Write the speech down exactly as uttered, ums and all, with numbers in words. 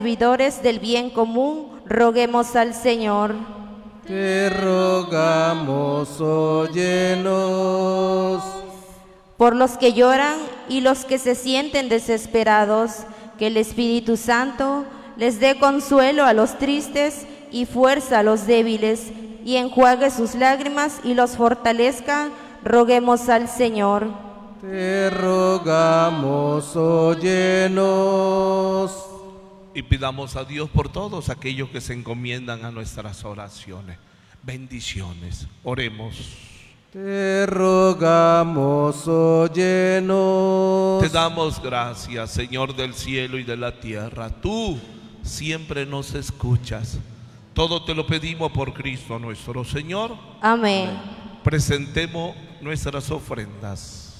servidores del bien común, roguemos al Señor. Te rogamos, óyenos. Por los que lloran y los que se sienten desesperados, que el Espíritu Santo les dé consuelo a los tristes y fuerza a los débiles, y enjuague sus lágrimas y los fortalezca, roguemos al Señor. Te rogamos, óyenos. Y pidamos a Dios por todos aquellos que se encomiendan a nuestras oraciones. Bendiciones. Oremos. Te rogamos, óyenos. Te damos gracias, Señor del cielo y de la tierra. Tú siempre nos escuchas. Todo te lo pedimos por Cristo nuestro Señor. Amén. Presentemos nuestras ofrendas.